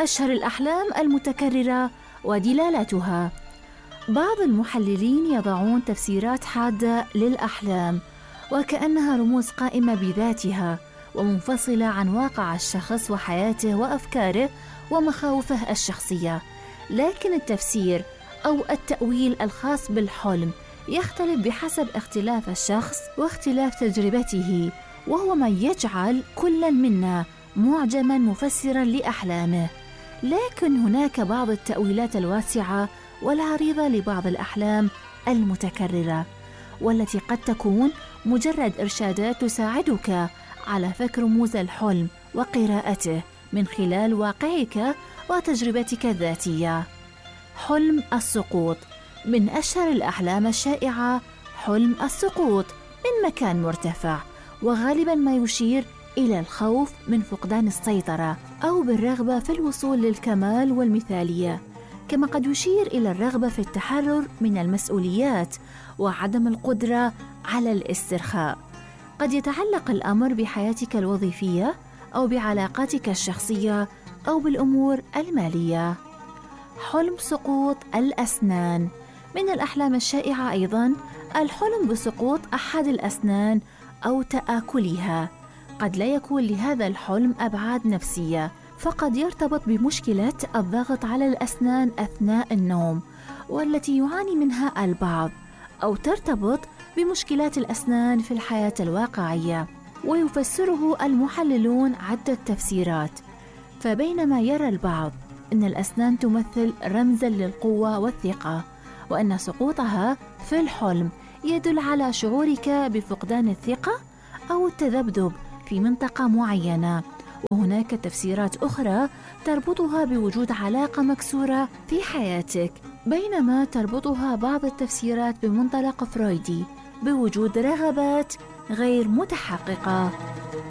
أشهر الأحلام المتكررة ودلالاتها. بعض المحللين يضعون تفسيرات حادة للأحلام وكأنها رموز قائمة بذاتها ومنفصلة عن واقع الشخص وحياته وأفكاره ومخاوفه الشخصية، لكن التفسير أو التأويل الخاص بالحلم يختلف بحسب اختلاف الشخص واختلاف تجربته، وهو ما يجعل كل منا معجما مفسرا لأحلامه. لكن هناك بعض التأويلات الواسعة والعريضة لبعض الأحلام المتكررة، والتي قد تكون مجرد إرشادات تساعدك على فك رموز الحلم وقراءته من خلال واقعك وتجربتك الذاتية. حلم السقوط. من أشهر الأحلام الشائعة حلم السقوط من مكان مرتفع، وغالبا ما يشير إلى الخوف من فقدان السيطرة أو بالرغبة في الوصول للكمال والمثالية، كما قد يشير إلى الرغبة في التحرر من المسؤوليات وعدم القدرة على الاسترخاء. قد يتعلق الأمر بحياتك الوظيفية أو بعلاقاتك الشخصية أو بالأمور المالية. حلم سقوط الأسنان. من الأحلام الشائعة أيضاً الحلم بسقوط أحد الأسنان أو تآكلها. قد لا يكون لهذا الحلم أبعاد نفسية، فقد يرتبط بمشكلة الضغط على الأسنان أثناء النوم والتي يعاني منها البعض، أو ترتبط بمشكلات الأسنان في الحياة الواقعية. ويفسره المحللون عدة تفسيرات، فبينما يرى البعض أن الأسنان تمثل رمزاً للقوة والثقة، وأن سقوطها في الحلم يدل على شعورك بفقدان الثقة أو التذبذب في منطقة معينة. وهناك تفسيرات أخرى تربطها بوجود علاقة مكسورة في حياتك، بينما تربطها بعض التفسيرات بمنطلق فرويدي بوجود رغبات غير متحققة.